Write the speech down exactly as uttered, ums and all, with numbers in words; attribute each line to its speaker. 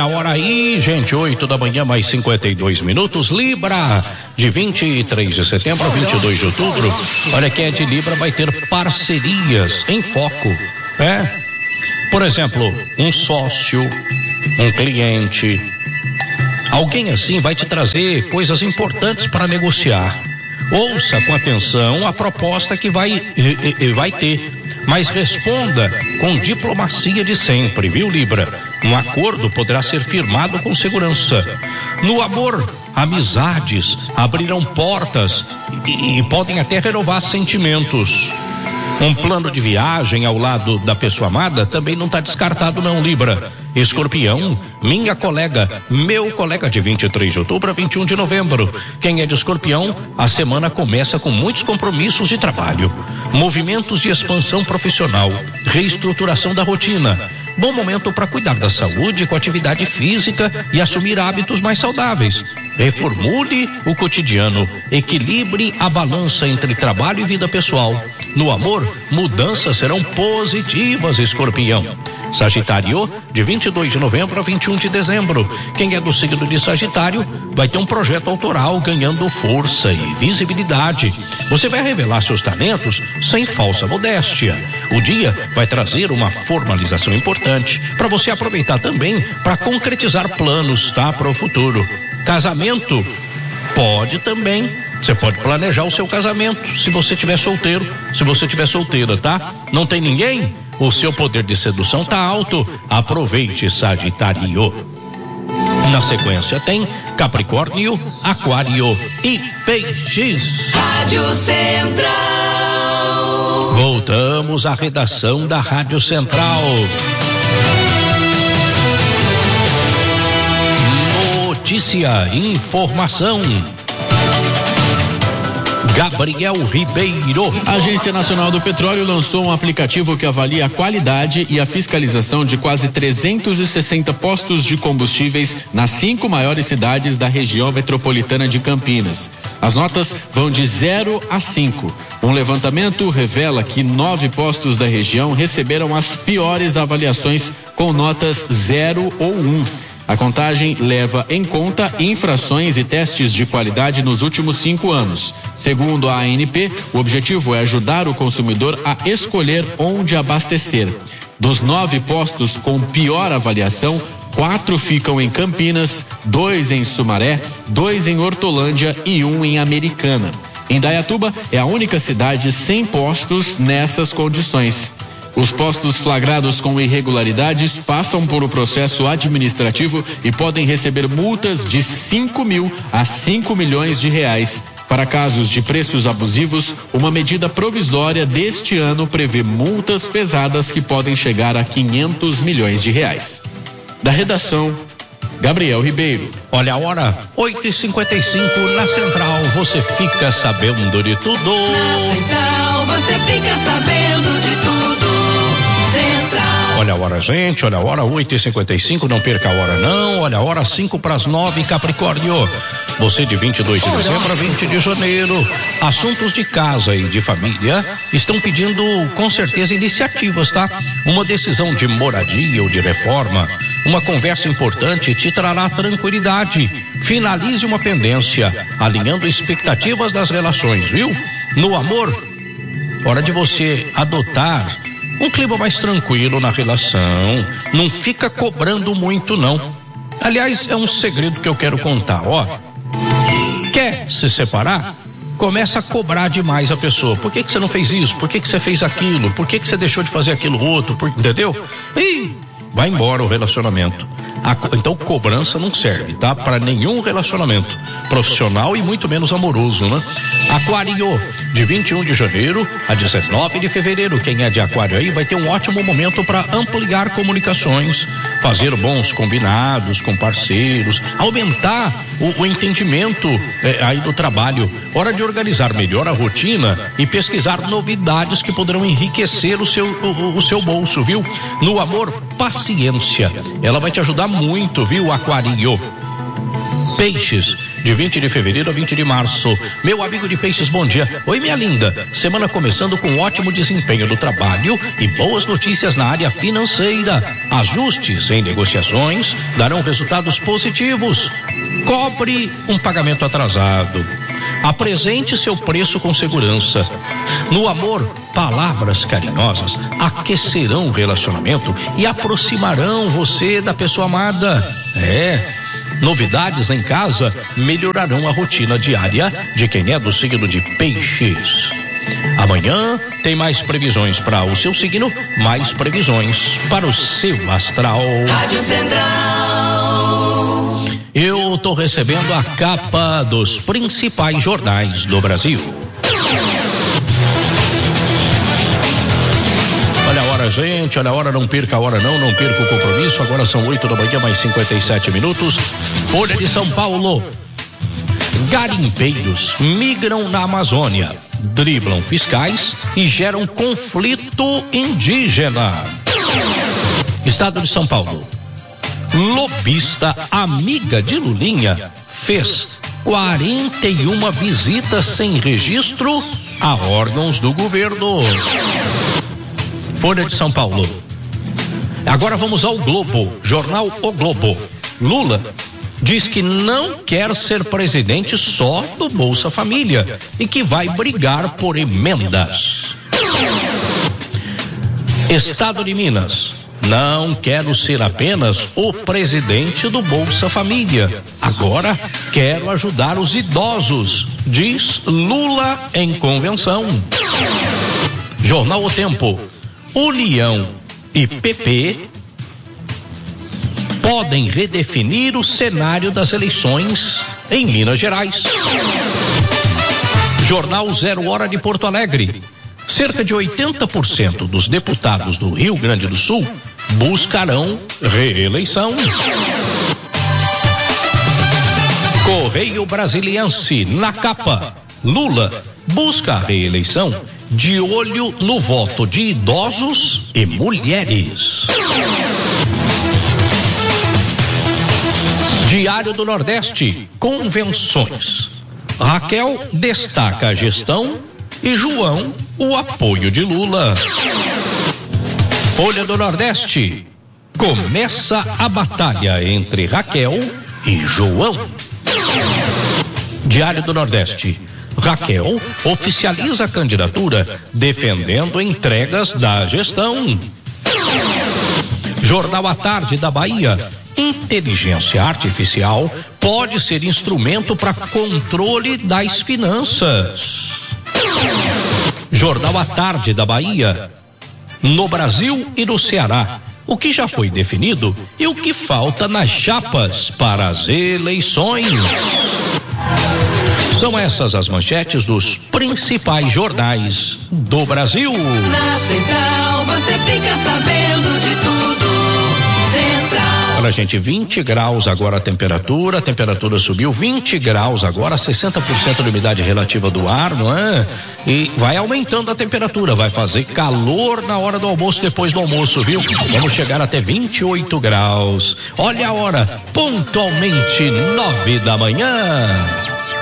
Speaker 1: a hora aí, gente, oito da manhã, mais cinquenta e dois minutos. Libra, de vinte e três de setembro a vinte e dois de outubro. Olha, quem é de Libra vai ter parcerias em foco, é? Por exemplo, um sócio, um cliente, alguém assim vai te trazer coisas importantes para negociar. Ouça com atenção a proposta que vai, vai ter, mas responda com diplomacia de sempre, viu, Libra? Um acordo poderá ser firmado com segurança. No amor, amizades abrirão portas e, e podem até renovar sentimentos. Um plano de viagem ao lado da pessoa amada também não está descartado não, Libra. Escorpião, minha colega, meu colega, de vinte e três de outubro a vinte e um de novembro. Quem é de Escorpião, a semana começa com muitos compromissos de trabalho, movimentos de expansão profissional, reestruturação da rotina. Bom momento para cuidar da saúde com atividade física e assumir hábitos mais saudáveis. Reformule o cotidiano, equilibre a balança entre trabalho e vida pessoal. No amor, mudanças serão positivas, Escorpião. Sagitário, de vinte e dois de novembro a vinte e um de dezembro. Quem é do signo de Sagitário vai ter um projeto autoral ganhando força e visibilidade. Você vai revelar seus talentos sem falsa modéstia. O dia vai trazer uma formalização importante para você aproveitar também para concretizar planos, tá, para o futuro. Casamento, pode também. Você pode planejar o seu casamento se você tiver solteiro, se você tiver solteira, tá? Não tem ninguém? O seu poder de sedução tá alto. Aproveite, Sagitário. Na sequência tem Capricórnio, Aquário e Peixes.
Speaker 2: Rádio Central.
Speaker 1: Voltamos à redação da Rádio Central. Notícia, informação. Gabriel Ribeiro.
Speaker 3: A Agência Nacional do Petróleo lançou um aplicativo que avalia a qualidade e a fiscalização de quase trezentos e sessenta postos de combustíveis nas cinco maiores cidades da região metropolitana de Campinas. As notas vão de zero a cinco. Um levantamento revela que nove postos da região receberam as piores avaliações com notas zero ou um. A contagem leva em conta infrações e testes de qualidade nos últimos cinco anos. Segundo a A N P, o objetivo é ajudar o consumidor a escolher onde abastecer. Dos nove postos com pior avaliação, quatro ficam em Campinas, dois em Sumaré, dois em Hortolândia e um em Americana. Indaiatuba é a única cidade sem postos nessas condições. Os postos flagrados com irregularidades passam por um processo administrativo e podem receber multas de cinco mil a cinco milhões de reais. Para casos de preços abusivos, uma medida provisória deste ano prevê multas pesadas que podem chegar a quinhentos milhões de reais. Da redação, Gabriel Ribeiro.
Speaker 1: Olha a hora, oito e cinquenta e cinco na Central, você fica sabendo de tudo.
Speaker 2: Na Central, você fica sabendo de tudo. Central.
Speaker 1: Olha a hora, gente, olha a hora, oito e cinquenta e cinco, não perca a hora não. Olha a hora, cinco para as nove, Capricórnio. Você de vinte e dois de dezembro a vinte de janeiro. Assuntos de casa e de família estão pedindo, com certeza, iniciativas, tá? Uma decisão de moradia ou de reforma, uma conversa importante te trará tranquilidade. Finalize uma pendência, alinhando expectativas das relações, viu? No amor, hora de você adotar um clima mais tranquilo na relação. Não fica cobrando muito, não. Aliás, é um segredo que eu quero contar, ó. Quer se separar? Começa a cobrar demais a pessoa. Por que que você não fez isso? Por que que você fez aquilo? Por que que você deixou de fazer aquilo outro? Por... Entendeu? Ih, vai embora o relacionamento. A... Então, cobrança não serve, tá? Para nenhum relacionamento profissional e muito menos amoroso, né? Aquário, de vinte e um de janeiro a dezenove de fevereiro. Quem é de Aquário aí vai ter um ótimo momento para ampliar comunicações, fazer bons combinados com parceiros, aumentar o, o entendimento é, aí do trabalho. Hora de organizar melhor a rotina e pesquisar novidades que poderão enriquecer o seu, o, o seu bolso, viu? No amor, paciência. Ela vai te ajudar muito, viu, Aquário? Peixes, de vinte de fevereiro a vinte de março. Meu amigo de Peixes, bom dia. Oi, minha linda. Semana começando com ótimo desempenho do trabalho e boas notícias na área financeira. Ajustes em negociações darão resultados positivos. Cobre um pagamento atrasado. Apresente seu preço com segurança. No amor, palavras carinhosas aquecerão o relacionamento e aproximarão você da pessoa amada. É. Novidades em casa melhorarão a rotina diária de quem é do signo de Peixes. Amanhã tem mais previsões para o seu signo, mais previsões para o seu astral.
Speaker 2: Rádio Central.
Speaker 1: Eu tô recebendo a capa dos principais jornais do Brasil. Olha a hora, gente, olha a hora, não perca a hora não, não perca o compromisso. Agora são oito da manhã, mais cinquenta e sete minutos. Folha de São Paulo. Garimpeiros migram na Amazônia, driblam fiscais e geram conflito indígena. Estado de São Paulo. Lobista amiga de Lulinha fez quarenta e uma visitas sem registro a órgãos do governo. Folha de São Paulo. Agora vamos ao Globo, jornal O Globo. Lula diz que não quer ser presidente só do Bolsa Família e que vai brigar por emendas. Estado de Minas. Não quero ser apenas o presidente do Bolsa Família. Agora quero ajudar os idosos, diz Lula em convenção. Jornal O Tempo. União e P P podem redefinir o cenário das eleições em Minas Gerais. Jornal Zero Hora de Porto Alegre. Cerca de oitenta por cento dos deputados do Rio Grande do Sul buscarão reeleição. Correio Brasiliense, na capa. Lula busca a reeleição de olho no voto de idosos e mulheres. Diário do Nordeste, convenções. Raquel destaca a gestão e João o apoio de Lula. Folha do Nordeste. Começa a batalha entre Raquel e João. Diário do Nordeste. Raquel oficializa a candidatura defendendo entregas da gestão. Jornal à Tarde da Bahia. Inteligência artificial pode ser instrumento para controle das finanças. Jornal à Tarde da Bahia. No Brasil e no Ceará, o que já foi definido e o que falta nas chapas para as eleições. São essas as manchetes dos principais jornais do Brasil.
Speaker 2: Na Central você fica sabendo de tudo. Central.
Speaker 1: Olha, gente, vinte graus agora a temperatura, a temperatura subiu vinte graus agora, sessenta por cento de umidade relativa do ar, não é? E vai aumentando a temperatura, vai fazer calor na hora do almoço, depois do almoço, viu? Vamos chegar até vinte e oito graus. Olha a hora, pontualmente nove da manhã.